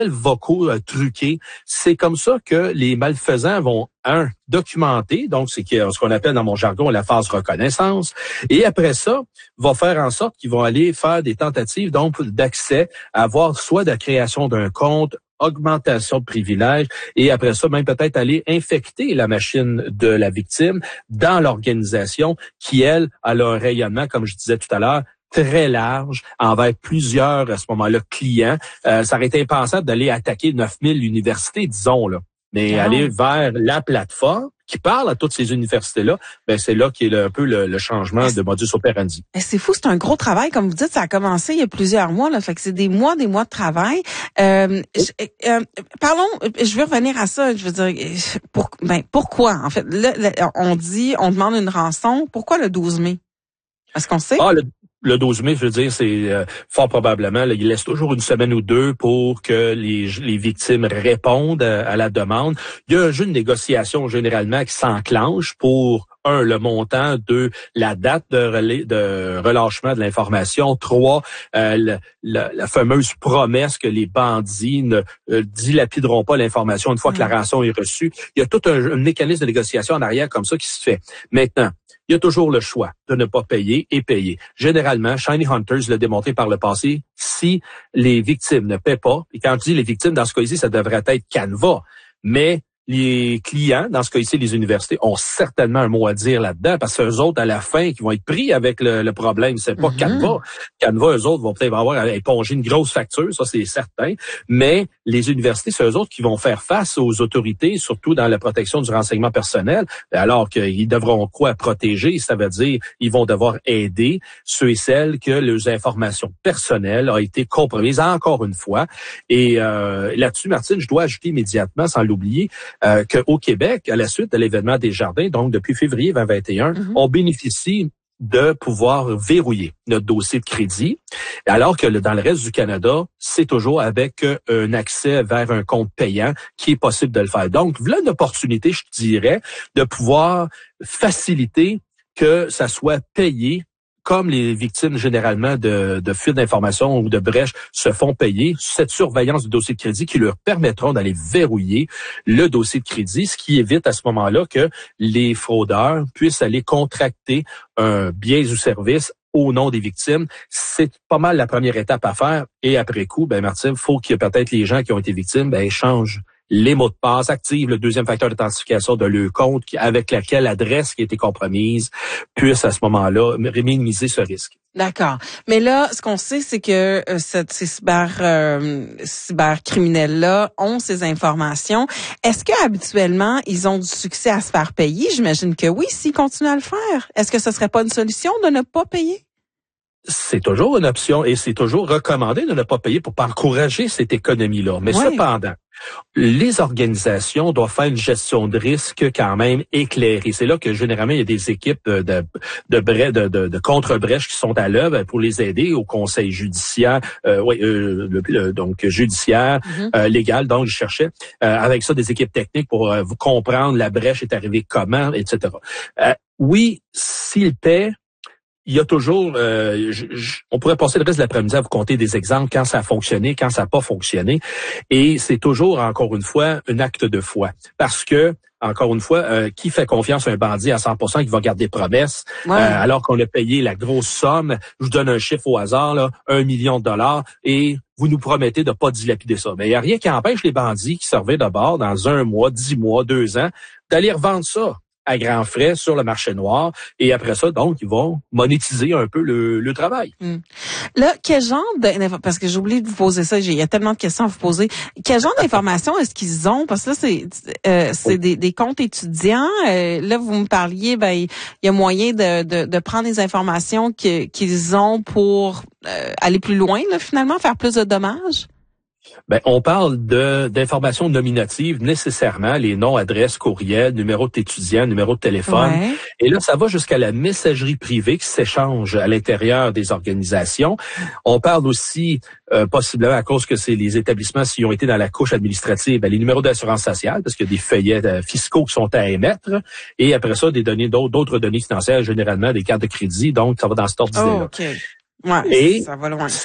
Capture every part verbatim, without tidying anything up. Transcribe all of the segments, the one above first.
vocaux euh, truqués. C'est comme ça que les malfaisants vont, un, documenter, donc c'est ce qu'on appelle dans mon jargon la phase reconnaissance, et après ça, vont faire en sorte qu'ils vont aller faire des tentatives donc d'accès, à avoir soit de la création d'un compte, augmentation de privilèges, et après ça, même peut-être aller infecter la machine de la victime dans l'organisation qui, elle, a un rayonnement, comme je disais tout à l'heure, très large envers plusieurs, à ce moment-là, clients. Euh, ça aurait été impensable d'aller attaquer neuf mille universités, disons, là. Mais ah. aller vers la plateforme qui parle à toutes ces universités-là, ben c'est là qui est le, un peu le, le changement de modus operandi. C'est fou, c'est un gros travail, comme vous dites, ça a commencé il y a plusieurs mois, là, fait que c'est des mois, des mois de travail. Euh, je, euh, parlons, je veux revenir à ça, je veux dire, pour, ben pourquoi en fait, là, là, on dit, on demande une rançon, pourquoi le douze mai? Est-ce qu'on sait? Ah, le... Le douze mai, je veux dire, c'est euh, fort probablement, là, il laisse toujours une semaine ou deux pour que les, les victimes répondent à, à la demande. Il y a un jeu de négociation généralement qui s'enclenche pour, un, le montant, deux, la date de, relais, de relâchement de l'information, trois, euh, le, la, la fameuse promesse que les bandits ne euh, dilapideront pas l'information une fois mmh. que la rançon est reçue. Il y a tout un, un mécanisme de négociation en arrière comme ça qui se fait. Maintenant, il y a toujours le choix de ne pas payer et payer. Généralement, Shiny Hunters l'a démontré par le passé, si les victimes ne paient pas, et quand je dis les victimes, dans ce cas-ci, ça devrait être Canva, mais les clients, dans ce cas-ci, les universités, ont certainement un mot à dire là-dedans, parce que eux autres, à la fin, qui vont être pris avec le, le problème, c'est pas mm-hmm. Canva. Canva, eux autres, vont peut-être avoir à éponger une grosse facture, ça c'est certain, mais les universités, c'est eux autres qui vont faire face aux autorités, surtout dans la protection du renseignement personnel, alors qu'ils devront quoi protéger, ça veut dire ils vont devoir aider ceux et celles que leurs informations personnelles ont été compromises encore une fois. Et euh, là-dessus, Martine, je dois ajouter immédiatement, sans l'oublier, Euh, qu'au Québec, à la suite de l'événement Desjardins, donc depuis février vingt vingt et un, mm-hmm. on bénéficie de pouvoir verrouiller notre dossier de crédit, alors que le, dans le reste du Canada, c'est toujours avec euh, un accès vers un compte payant qui est possible de le faire. Donc, voilà une opportunité, je dirais, de pouvoir faciliter que ça soit payé comme les victimes généralement de, de fuites d'informations ou de brèches se font payer, cette surveillance du dossier de crédit qui leur permettront d'aller verrouiller le dossier de crédit, ce qui évite à ce moment-là que les fraudeurs puissent aller contracter un bien ou service au nom des victimes. C'est pas mal la première étape à faire. Et après coup, ben Martine, faut que peut-être les gens qui ont été victimes ben échangent les mots de passe, activent le deuxième facteur d'authentification de leur compte avec laquelle l'adresse qui a été compromise puisse à ce moment-là minimiser ce risque. D'accord. Mais là, ce qu'on sait, c'est que euh, cette, ces cyber, euh, cybercriminels-là ont ces informations. Est-ce que habituellement, ils ont du succès à se faire payer? J'imagine que oui, s'ils continuent à le faire. Est-ce que ce serait pas une solution de ne pas payer? C'est toujours une option et c'est toujours recommandé de ne pas payer pour pas encourager cette économie-là. Mais oui. Cependant, les organisations doivent faire une gestion de risque quand même éclairée. C'est là que généralement il y a des équipes de de de, de, de, de contre-brèches qui sont à l'œuvre pour les aider au conseil judiciaire, euh, oui, euh, le, le, donc judiciaire, mm-hmm. euh, légal. Donc je cherchais euh, avec ça des équipes techniques pour euh, comprendre la brèche est arrivée comment, et cetera. Euh, oui, s'ils paient. Il y a toujours, euh, je, je, on pourrait passer le reste de l'après-midi à vous compter des exemples quand ça a fonctionné, quand ça n'a pas fonctionné. Et c'est toujours, encore une fois, un acte de foi. Parce que, encore une fois, euh, qui fait confiance à un bandit à cent pour cent qui va garder promesse, ouais. euh, alors qu'on a payé la grosse somme, je vous donne un chiffre au hasard, là, un million de dollars, et vous nous promettez de ne pas dilapider ça. Mais il n'y a rien qui empêche les bandits qui servaient de bord dans un mois, dix mois, deux ans, d'aller revendre ça à grands frais sur le marché noir. Et après ça, donc, ils vont monétiser un peu le, le travail. Mmh. Là, quel genre de... Parce que j'ai oublié de vous poser ça, il y a tellement de questions à vous poser. Quel genre d'informations est-ce qu'ils ont? Parce que là, c'est euh, c'est oui. des, des comptes étudiants. Euh, là, vous me parliez, ben il y a moyen de, de, de prendre les informations que, qu'ils ont pour euh, aller plus loin, là, finalement, faire plus de dommages? Ben, on parle de d'informations nominatives, nécessairement, les noms, adresses, courriels, numéro d'étudiant, numéro de téléphone. Ouais. Et là, ça va jusqu'à la messagerie privée qui s'échange à l'intérieur des organisations. On parle aussi, euh, possiblement à cause que c'est les établissements, s'ils ont été dans la couche administrative, ben, les numéros d'assurance sociale, parce qu'il y a des feuillets euh, fiscaux qui sont à émettre. Et après ça, des données d'autres, d'autres données financières, généralement des cartes de crédit. Donc, ça va dans cet ordre d'idée-là. Oh, okay. Ouais, et ça va loin. C'est,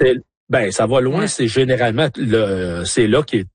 Ben, ça va loin. Ouais. C'est généralement le, c'est là qui est